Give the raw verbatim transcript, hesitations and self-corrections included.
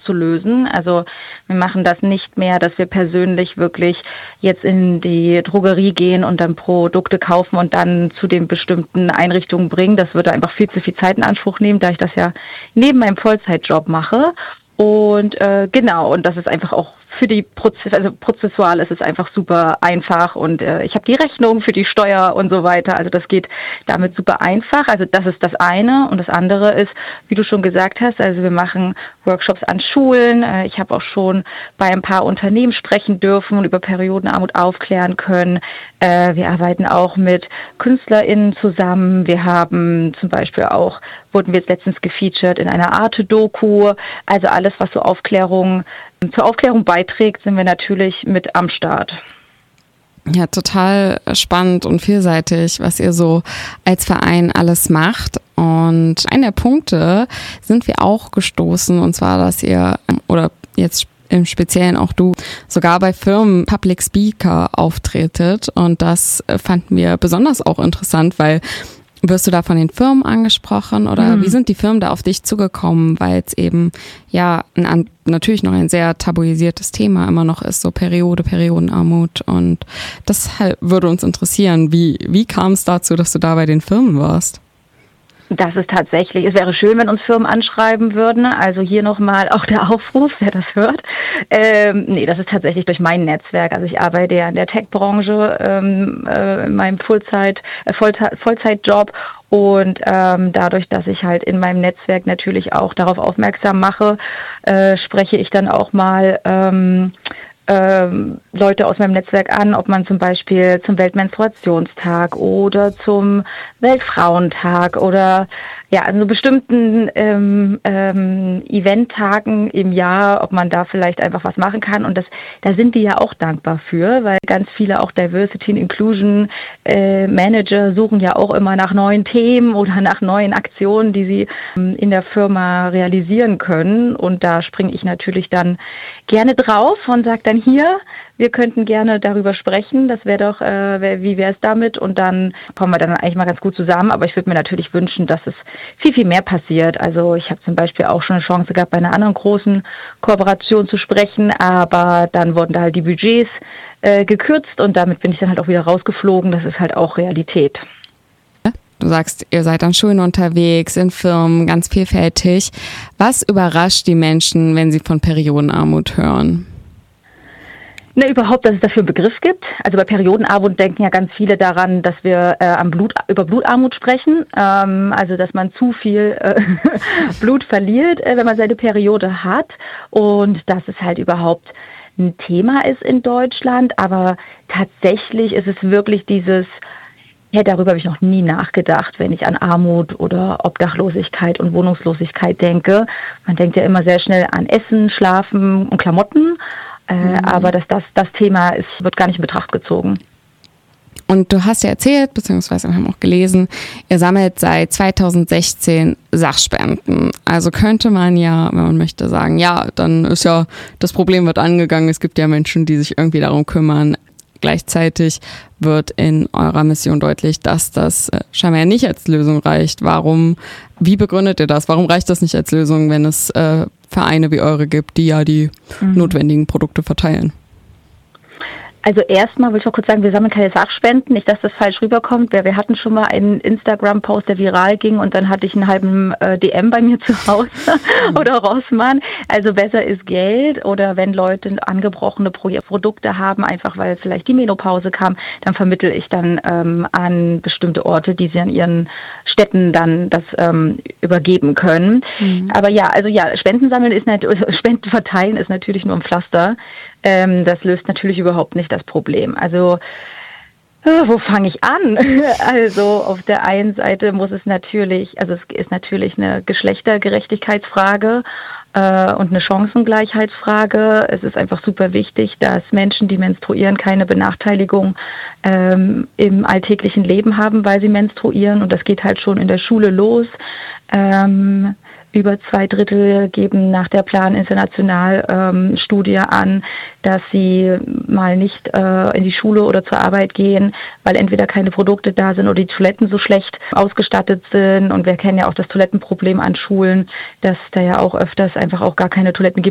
auszulösen. Also wir machen das nicht mehr, dass wir persönlich wirklich jetzt in die Drogerie gehen und dann Produkte kaufen und dann zu den bestimmten Einrichtungen bringen. Das würde einfach viel zu viel Zeit in Anspruch nehmen, da ich das ja neben meinem Vollzeitjob mache. Und äh, genau, und das ist einfach auch für die Prozess, also prozessual ist es einfach super einfach und äh, ich habe die Rechnung für die Steuer und so weiter, also das geht damit super einfach. Also das ist das eine und das andere ist, wie du schon gesagt hast, also wir machen Workshops an Schulen. Äh, ich habe auch schon bei ein paar Unternehmen sprechen dürfen und über Periodenarmut aufklären können. Äh, wir arbeiten auch mit KünstlerInnen zusammen. Wir haben zum Beispiel auch, wurden wir jetzt letztens gefeatured in einer Arte-Doku. Also alles, was so Aufklärung zur Aufklärung beiträgt, sind wir natürlich mit am Start. Ja, total spannend und vielseitig, was ihr so als Verein alles macht. Und einer der Punkte sind wir auch gestoßen, und zwar, dass ihr, oder jetzt im Speziellen auch du, sogar bei Firmen Public Speaker auftretet. Und das fanden wir besonders auch interessant, weil wirst du da von den Firmen angesprochen oder mhm. wie sind die Firmen da auf dich zugekommen, weil es eben ja ein, natürlich noch ein sehr tabuisiertes Thema immer noch ist, so Periode, Periodenarmut, und das halt würde uns interessieren. Wie, wie kam es dazu, dass du da bei den Firmen warst? Das ist tatsächlich, es wäre schön, wenn uns Firmen anschreiben würden, also hier nochmal auch der Aufruf, wer das hört. Ähm, nee, das ist tatsächlich durch mein Netzwerk, also ich arbeite ja in der Tech-Branche, ähm, äh, in meinem Vollzeit, äh, Vollzeit, Vollzeitjob und ähm, dadurch, dass ich halt in meinem Netzwerk natürlich auch darauf aufmerksam mache, äh, spreche ich dann auch mal ähm, Ähm, Leute aus meinem Netzwerk an, ob man zum Beispiel zum Weltmenstruationstag oder zum Weltfrauentag oder ja, also bestimmten ähm, ähm, Eventtagen im Jahr, ob man da vielleicht einfach was machen kann. Und das, da sind die ja auch dankbar für, weil ganz viele auch Diversity and Inclusion äh, Manager suchen ja auch immer nach neuen Themen oder nach neuen Aktionen, die sie ähm, in der Firma realisieren können. Und da springe ich natürlich dann gerne drauf und sage dann hier, wir könnten gerne darüber sprechen, das wäre doch, äh, wie wäre es damit? Und dann kommen wir dann eigentlich mal ganz gut zusammen, aber ich würde mir natürlich wünschen, dass es viel, viel mehr passiert. Also ich habe zum Beispiel auch schon eine Chance gehabt, bei einer anderen großen Kooperation zu sprechen, aber dann wurden da halt die Budgets äh, gekürzt und damit bin ich dann halt auch wieder rausgeflogen. Das ist halt auch Realität. Du sagst, ihr seid an Schulen unterwegs, in Firmen, ganz vielfältig. Was überrascht die Menschen, wenn sie von Periodenarmut hören? Ne, überhaupt, dass es dafür einen Begriff gibt. Also bei Periodenarmut denken ja ganz viele daran, dass wir äh, am Blut, über Blutarmut sprechen. Ähm, also dass man zu viel äh, Blut verliert, äh, wenn man seine Periode hat. Und dass es halt überhaupt ein Thema ist in Deutschland. Aber tatsächlich ist es wirklich dieses, ja, darüber habe ich noch nie nachgedacht, wenn ich an Armut oder Obdachlosigkeit und Wohnungslosigkeit denke. Man denkt ja immer sehr schnell an Essen, Schlafen und Klamotten. Äh, mhm. Aber dass das das Thema ist, wird gar nicht in Betracht gezogen. Und du hast ja erzählt, beziehungsweise wir haben auch gelesen, ihr sammelt seit zweitausendsechzehn Sachspenden. Also könnte man ja, wenn man möchte, sagen, ja, dann ist ja, das Problem wird angegangen, es gibt ja Menschen, die sich irgendwie darum kümmern. Gleichzeitig wird in eurer Mission deutlich, dass das scheinbar nicht als Lösung reicht. Warum, wie begründet ihr das? Warum reicht das nicht als Lösung, wenn es äh, Vereine wie eure gibt, die ja die mhm. notwendigen Produkte verteilen? Also erstmal will ich noch kurz sagen, wir sammeln keine Sachspenden, nicht, dass das falsch rüberkommt. Wir, wir hatten schon mal einen Instagram-Post, der viral ging und dann hatte ich einen halben äh, D M bei mir zu Hause oder Rossmann. Also besser ist Geld oder wenn Leute angebrochene Pro- Produkte haben, einfach weil vielleicht die Menopause kam, dann vermittle ich dann ähm, an bestimmte Orte, die sie an ihren Städten dann das ähm, übergeben können. Mhm. Aber ja, also ja, Spenden sammeln ist nicht, Spenden verteilen ist natürlich nur ein Pflaster. Ähm, das löst natürlich überhaupt nicht das Problem. Also, äh, wo fange ich an? Also, auf der einen Seite muss es natürlich, also es ist natürlich eine Geschlechtergerechtigkeitsfrage äh, und eine Chancengleichheitsfrage. Es ist einfach super wichtig, dass Menschen, die menstruieren, keine Benachteiligung ähm, im alltäglichen Leben haben, weil sie menstruieren. Und das geht halt schon in der Schule los. Ähm, Über zwei Drittel geben nach der Plan International ähm, Studie an, dass sie mal nicht äh, in die Schule oder zur Arbeit gehen, weil entweder keine Produkte da sind oder die Toiletten so schlecht ausgestattet sind. Und wir kennen ja auch das Toilettenproblem an Schulen, dass da ja auch öfters einfach auch gar keine Toiletten gibt,